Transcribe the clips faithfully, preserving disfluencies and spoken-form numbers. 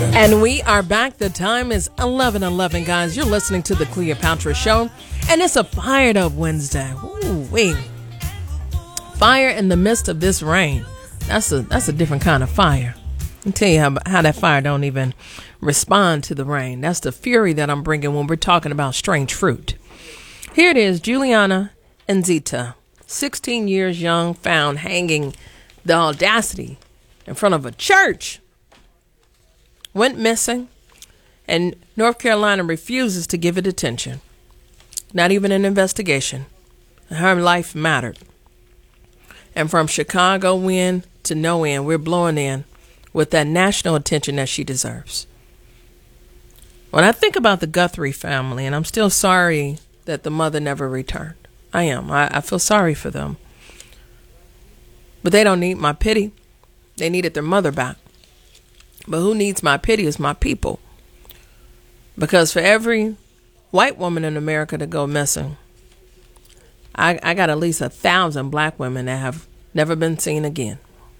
And we are back. The time is eleven eleven, guys. You're listening to the Cleopatra Show, and it's a fired up Wednesday. Ooh, wait. Fire in the midst of this rain. That's a that's a different kind of fire. I'll tell you how, how that fire don't even respond to the rain. That's the fury that I'm bringing when we're talking about strange fruit. Here it is, Juliana Nzita, sixteen years young, found hanging the audacity in front of a church. Went missing, and North Carolina refuses to give it attention. Not even an investigation. Her life mattered. And from Chicago win to no end, we're blowing in with that national attention that she deserves. When I think about the Guthrie family, and I'm still sorry that the mother never returned. I am. I, I feel sorry for them. But they don't need my pity. They needed their mother back. But who needs my pity is my people. Because for every white woman in America to go missing, I, I got at least a thousand black women that have never been seen again.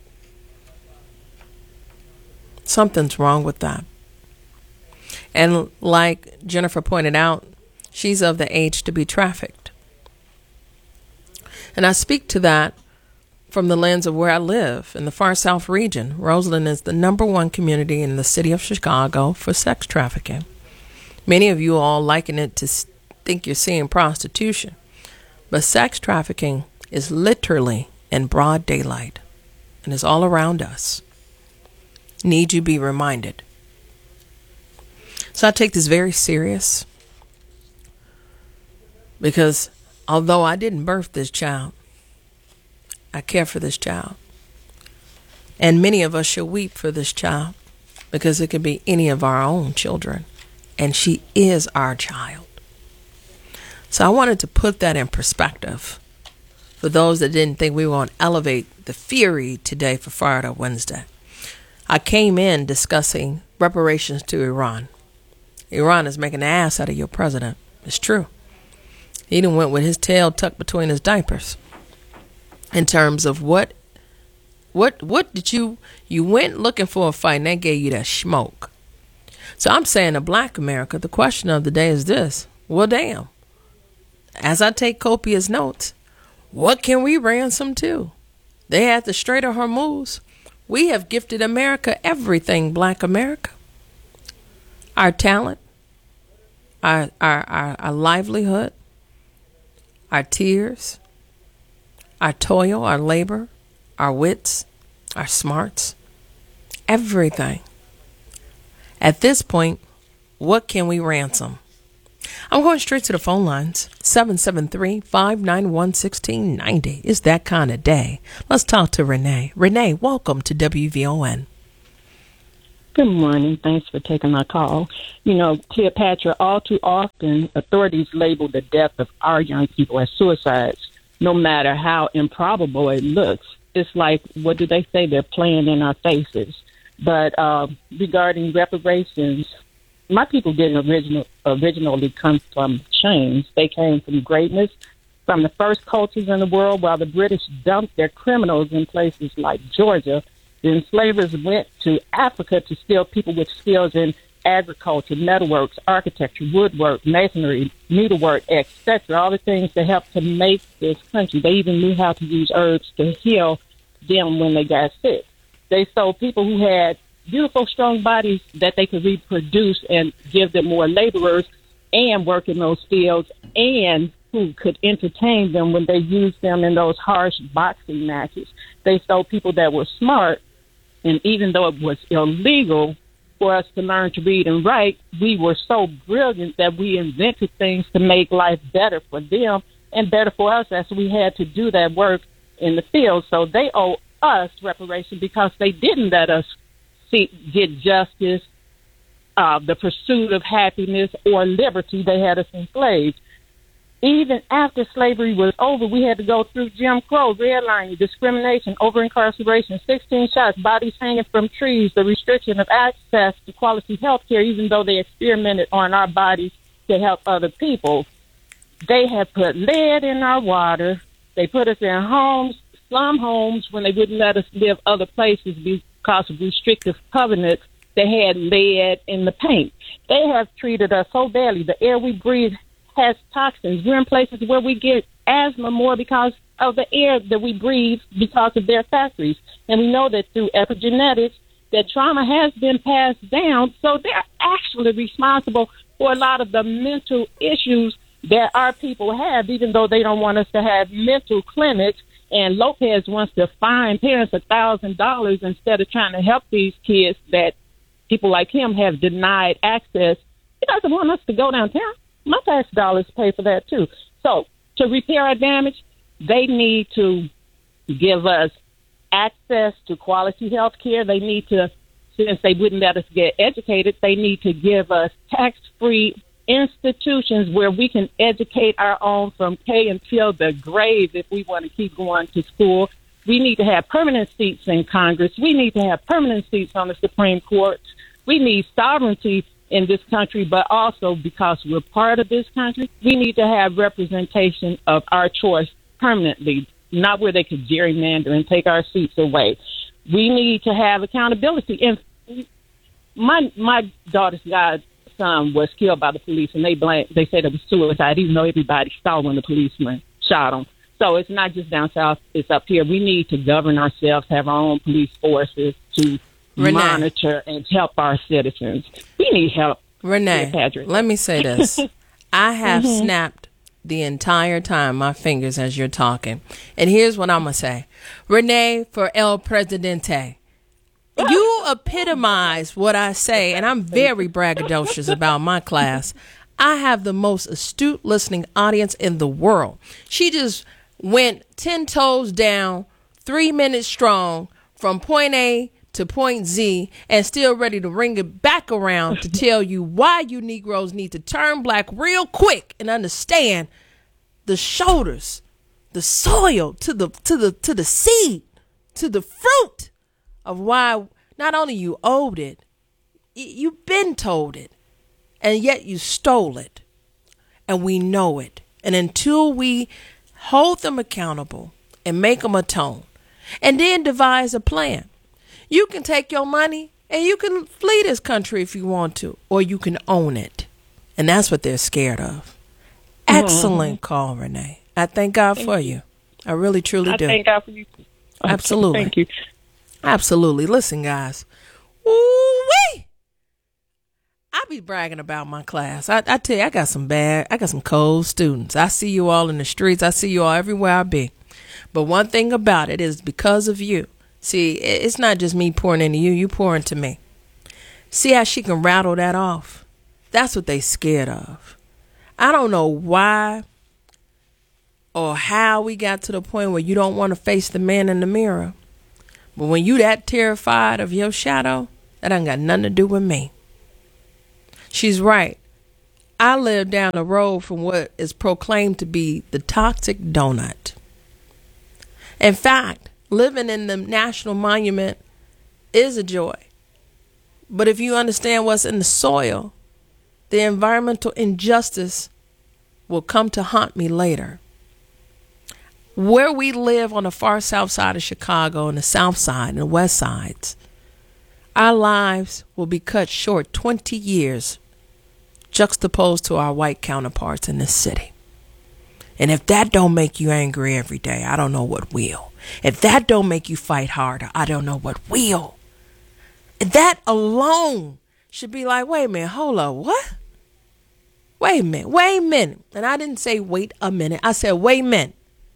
Something's wrong with that. And like Jennifer pointed out, she's of the age to be trafficked. And I speak to that from the lens of where I live in the far south region. Roseland is the number one community in the city of Chicago for sex trafficking. Many of you all liken it to think you're seeing prostitution. But sex trafficking is literally in broad daylight and is all around us. Need you be reminded. So I take this very serious because although I didn't birth this child, I care for this child. And many of us should weep for this child because it could be any of our own children. And she is our child. So I wanted to put that in perspective for those that didn't think we were going to elevate the fury today for Fired Up Wednesday. I came in discussing reparations to Iran. Iran is making an ass out of your president. It's true. He done went with his tail tucked between his diapers. In terms of what, what, what did you, you went looking for a fight and they gave you that smoke. So I'm saying to Black America, the question of the day is this. Well, damn. As I take copious notes, what can we ransom to? They had the Strait of Hormuz. We have gifted America everything, Black America. Our talent, our, our, our, our livelihood, our tears, our toil, our labor, our wits, our smarts, everything. At this point, what can we ransom? I'm going straight to the phone lines. seven seven three, five nine one, one six nine zero. It's that kind of day. Let's talk to Renee. Renee, welcome to W V O N. Good morning. Thanks for taking my call. You know, Cleopatra, all too often, authorities label the death of our young people as suicides, no matter how improbable it looks. It's like, what do they say? They're playing in our faces. But uh, regarding reparations, my people didn't original, originally come from chains. They came from greatness, from the first cultures in the world, while the British dumped their criminals in places like Georgia. The enslavers went to Africa to steal people with skills in agriculture, metalworks, architecture, woodwork, masonry, needlework, et cetera, all the things that helped to make this country. They even knew how to use herbs to heal them when they got sick. They sold people who had beautiful, strong bodies that they could reproduce and give them more laborers and work in those fields, and who could entertain them when they used them in those harsh boxing matches. They sold people that were smart, and even though it was illegal for us to learn to read and write, we were so brilliant that we invented things to make life better for them and better for us as we had to do that work in the field. So they owe us reparation because they didn't let us see, get justice, uh, the pursuit of happiness, or liberty. They had us enslaved. Even after slavery was over, we had to go through Jim Crow, redlining, discrimination, over-incarceration, sixteen shots, bodies hanging from trees, the restriction of access to quality health care, even though they experimented on our bodies to help other people. They had put lead in our water. They put us in homes, slum homes, when they wouldn't let us live other places because of restrictive covenants that had lead in the paint. They have treated us so badly. The air we breathe has toxins. We're in places where we get asthma more because of the air that we breathe because of their factories. And we know that through epigenetics, that trauma has been passed down. So they're actually responsible for a lot of the mental issues that our people have, even though they don't want us to have mental clinics. And Lopez wants to fine parents one thousand dollars instead of trying to help these kids that people like him have denied access. He doesn't want us to go downtown. My tax dollars pay for that, too. So to repair our damage, they need to give us access to quality health care. They need to, since they wouldn't let us get educated, they need to give us tax-free institutions where we can educate our own from K until the grave if we want to keep going to school. We need to have permanent seats in Congress. We need to have permanent seats on the Supreme Court. We need sovereignty in this country, but also because we're part of this country, we need to have representation of our choice permanently, not where they could gerrymander and take our seats away. We need to have accountability. And my my daughter's godson was killed by the police, and they blame, they said it was suicide, even though everybody saw when the policeman shot him. So it's not just down south, it's up here. We need to govern ourselves, have our own police forces to Renee, monitor and help our citizens. We need help. Renee, let me say this. I have mm-hmm. snapped the entire time my fingers as you're talking. And here's what I'm going to say. Renee for El Presidente. You epitomize what I say, and I'm very braggadocious about my class. I have the most astute listening audience in the world. She just went ten toes down, three minutes strong, from point A to point Z, and still ready to bring it back around to tell you why you Negroes need to turn black real quick and understand the shoulders, the soil, to the to the to the seed, to the fruit of why not only you owed it, you've been told it, and yet you stole it, and we know it. And until we hold them accountable and make them atone, and then devise a plan. You can take your money and you can flee this country if you want to, or you can own it. And that's what they're scared of. Mm-hmm. Excellent call, Renee. I thank God thank for you. you. I really, truly I do. I thank God for you. Absolutely. Thank you. Absolutely. Listen, guys. Ooh-wee! I be bragging about my class. I, I tell you, I got some bad, I got some cold students. I see you all in the streets. I see you all everywhere I be. But one thing about it is because of you. See, it's not just me pouring into you, you pour into me. See how she can rattle that off? That's what they scared of. I don't know why or how we got to the point where you don't want to face the man in the mirror. But when you that terrified of your shadow, that ain't got nothing to do with me. She's right. I live down the road from what is proclaimed to be the toxic donut. In fact, living in the National Monument is a joy. But if you understand what's in the soil, the environmental injustice will come to haunt me later. Where we live on the far south side of Chicago, and the south side and the west sides, our lives will be cut short twenty years juxtaposed to our white counterparts in this city. And if that don't make you angry every day, I don't know what will. If that don't make you fight harder, I don't know what will. That alone should be like, wait a minute, hold up, what? Wait a minute, wait a minute. And I didn't say wait a minute. I said wait a minute.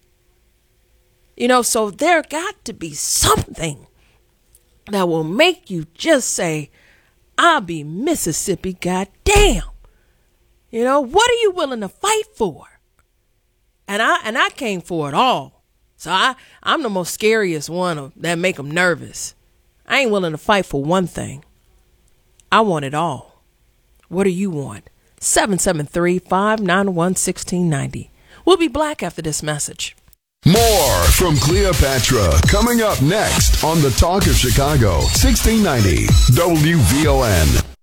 You know, so there got to be something that will make you just say, I'll be Mississippi, goddamn. You know, what are you willing to fight for? And I and I came for it all. So I, I'm the most scariest one of, that make them nervous. I ain't willing to fight for one thing. I want it all. What do you want? seven seven three, five nine one, one six nine zero. We'll be black after this message. More from Cleopatra coming up next on the Talk of Chicago, sixteen ninety W V O N.